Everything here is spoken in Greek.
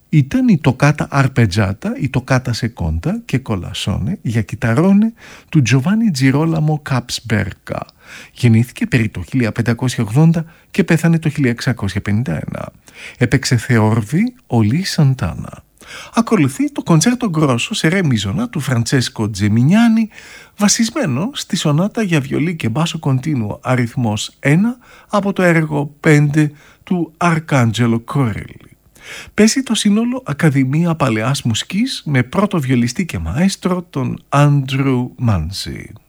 ήταν η toccata arpeggiata, η toccata seconda και colassone για κιταρώνε του Giovanni Girolamo Capsberga. Γεννήθηκε περί το 1580 και πέθανε το 1651. Έπαιξε θεόρβη ο Λι Σαντάνα. Ακολουθεί το κοντσέρτο γκρόσο σε ρε μίζωνα του Φραντσέσκο Τζεμινιάνι, βασισμένο στη σονάτα για βιολί και μπάσο κοντίνουο αριθμός 1 από το έργο 5 του Αρκάντζελο Κορέλι. Παίζει το σύνολο Ακαδημία Παλαιάς Μουσικής με πρώτο βιολιστή και μαέστρο τον Άντρου Μάνζι.